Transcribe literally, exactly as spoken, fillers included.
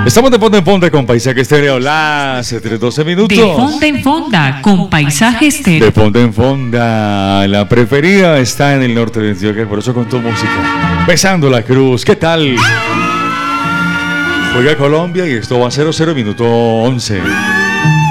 Estamos de Fonda en Fonda con Paisaje Estéreo, las doce minutos. De Fonda en Fonda con Paisaje Estéreo. De Fonda en Fonda, la preferida está en el norte de Antioquia, por eso con tu música. Besando la cruz, ¿qué tal? Juega Colombia y esto va cero cero, minuto once.